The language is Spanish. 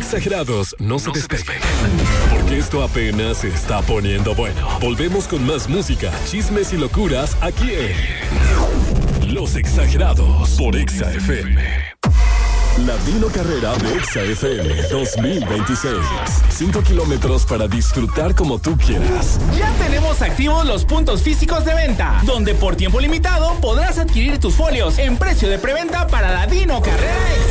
exagerados no se despeguen, porque esto apenas se está poniendo bueno. Volvemos con más música, chismes y locuras aquí en Los Exagerados por Exa FM. Ladino Carrera de Exa FM 2026. 5 kilómetros para disfrutar como tú quieras. Ya tenemos activos los puntos físicos de venta, donde por tiempo limitado podrás adquirir tus folios en precio de preventa para Ladino Carrera Exa.